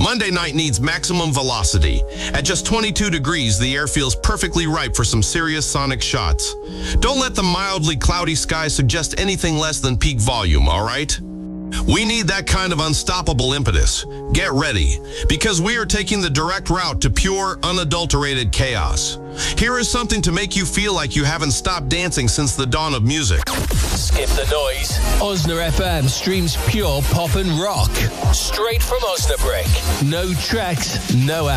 Monday night needs maximum velocity. At just 22 degrees, the air feels perfectly ripe for some serious sonic shots. Don't let the mildly cloudy sky suggest anything less than peak volume, all right? We need that kind of unstoppable impetus. Get ready, because we are taking the direct route to pure, unadulterated chaos. Here is something to make you feel like you haven't stopped dancing since the dawn of music. Skip the noise. Osna FM streams pure pop and rock. Straight from Osnabrück. No tracks, no